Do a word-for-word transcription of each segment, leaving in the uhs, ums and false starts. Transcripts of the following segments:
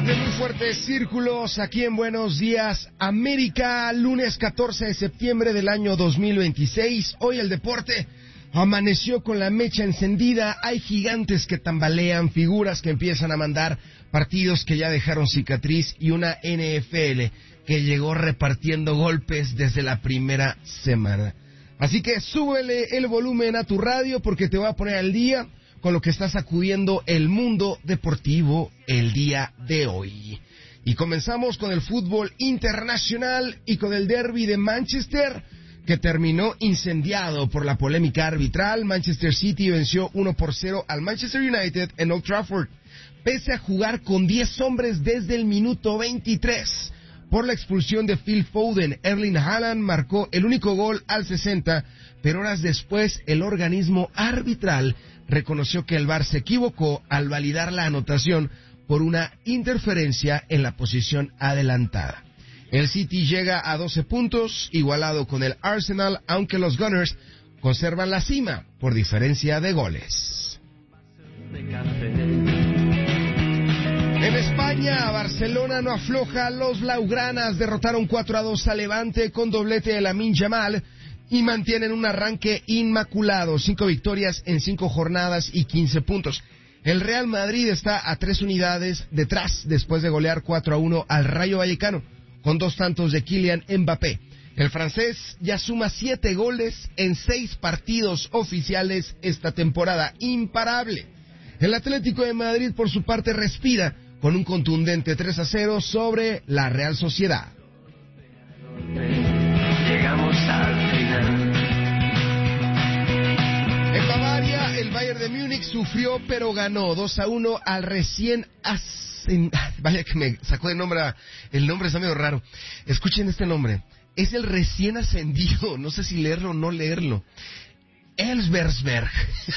Fuertes círculos aquí en Buenos Días América, lunes catorce de septiembre del año dos mil veintiséis. Hoy el deporte amaneció con la mecha encendida. Hay gigantes que tambalean, figuras que empiezan a mandar, partidos que ya dejaron cicatriz y una N F L que llegó repartiendo golpes desde la primera semana. Así que súbele el volumen a tu radio porque te voy a poner al día con lo que está sacudiendo el mundo deportivo el día de hoy. Y comenzamos con el fútbol internacional y con el derbi de Manchester, que terminó incendiado por la polémica arbitral. Manchester City venció uno por cero al Manchester United en Old Trafford, pese a jugar con diez hombres desde el minuto veintitrés. Por la expulsión de Phil Foden, Erling Haaland marcó el único gol al sesenta, pero horas después el organismo arbitral reconoció que el V A R se equivocó al validar la anotación por una interferencia en la posición adelantada. El City llega a doce puntos, igualado con el Arsenal, aunque los Gunners conservan la cima por diferencia de goles. En España, Barcelona no afloja. Los blaugranas derrotaron cuatro a dos a Levante con doblete de Lamine Yamal y mantienen un arranque inmaculado, cinco victorias en cinco jornadas y quince puntos. El Real Madrid está a tres unidades detrás después de golear cuatro a uno al Rayo Vallecano, con dos tantos de Kylian Mbappé. El francés ya suma siete goles en seis partidos oficiales esta temporada, imparable. El Atlético de Madrid, por su parte, respira con un contundente tres a cero sobre la Real Sociedad. Llegamos al final. En Bavaria, el Bayern de Múnich sufrió pero ganó dos a uno al recién ascendido. Vaya que me sacó de nombre, el nombre está medio raro. Escuchen este nombre, es el recién ascendido, no sé si leerlo o no leerlo. Elversberg.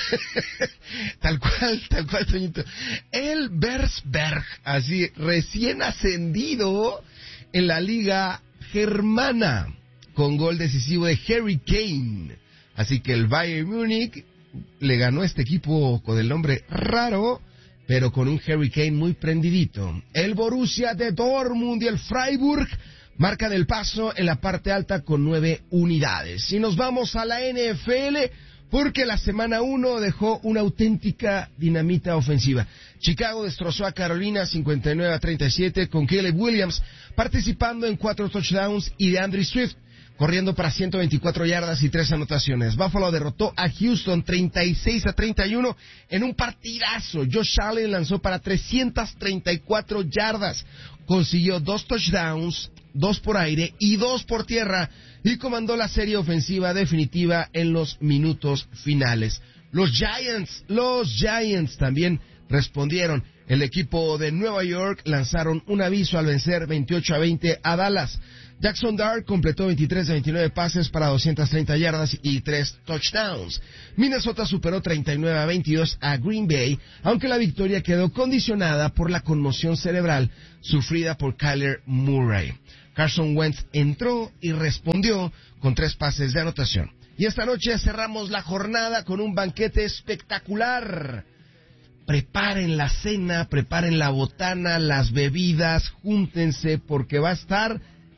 tal cual, tal cual, Toñito. Elversberg, así, recién ascendido en la Liga Germana, con gol decisivo de Harry Kane. Así que el Bayern Múnich le ganó a este equipo con el nombre raro, pero con un Harry Kane muy prendidito. El Borussia de Dortmund y el Freiburg marcan el paso en la parte alta con nueve unidades. Y nos vamos a la N F L, porque la semana uno dejó una auténtica dinamita ofensiva. Chicago destrozó a Carolina cincuenta y nueve a treinta y siete con Caleb Williams participando en cuatro touchdowns y de Andrew Swift corriendo para ciento veinticuatro yardas y tres anotaciones. Buffalo derrotó a Houston treinta y seis a treinta y uno en un partidazo. Josh Allen lanzó para trescientas treinta y cuatro yardas, consiguió dos touchdowns, dos por aire y dos por tierra, y comandó la serie ofensiva definitiva en los minutos finales. Los Giants, los Giants también respondieron. El equipo de Nueva York lanzaron un aviso al vencer veintiocho a veinte a Dallas. Jackson Dart completó veintitrés de veintinueve pases para doscientas treinta yardas y tres touchdowns. Minnesota superó treinta y nueve a veintidós a Green Bay, aunque la victoria quedó condicionada por la conmoción cerebral sufrida por Kyler Murray. Carson Wentz entró y respondió con tres pases de anotación. Y esta noche cerramos la jornada con un banquete espectacular. Preparen la cena, preparen la botana, las bebidas, júntense porque va a estar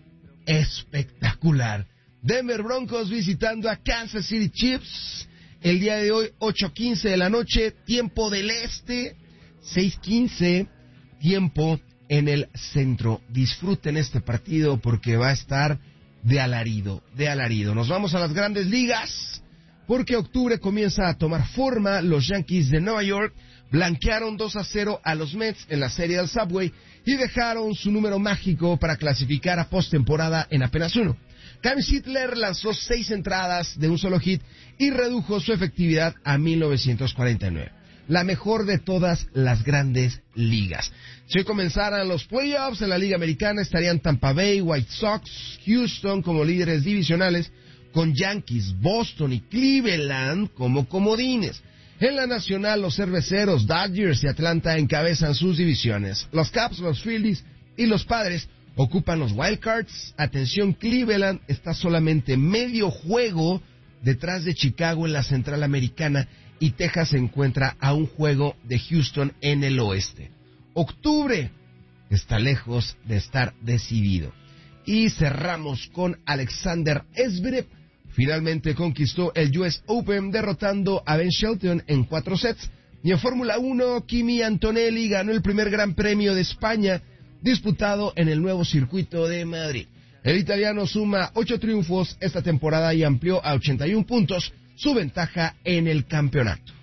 espectacular. Denver Broncos visitando a Kansas City Chiefs el día de hoy, ocho quince de la noche, tiempo del este, seis quince, tiempo en el centro. Disfruten este partido porque va a estar de alarido, de alarido. Nos vamos a las grandes ligas porque octubre comienza a tomar forma. Los Yankees de Nueva York blanquearon dos a cero a los Mets en la serie del Subway y dejaron su número mágico para clasificar a postemporada en apenas uno. Kyle Hitler lanzó seis entradas de un solo hit y redujo su efectividad a mil novecientos cuarenta y nueve. La mejor de todas las grandes ligas. Si hoy comenzaran los playoffs en la Liga Americana, estarían Tampa Bay, White Sox, Houston como líderes divisionales, con Yankees, Boston y Cleveland como comodines. En la Nacional, los cerveceros, Dodgers y Atlanta encabezan sus divisiones. Los Cubs, los Phillies y los Padres ocupan los wildcards. Atención, Cleveland está solamente medio juego detrás de Chicago en la Central Americana y Texas se encuentra a un juego de Houston en el oeste. Octubre, está lejos de estar decidido. Y cerramos con Alexander Zverev. Finalmente conquistó el U S Open derrotando a Ben Shelton en cuatro sets. Y en Fórmula uno, Kimi Antonelli ganó el primer Gran Premio de España disputado en el nuevo circuito de Madrid. El italiano suma ocho triunfos esta temporada y amplió a ochenta y un puntos su ventaja en el campeonato.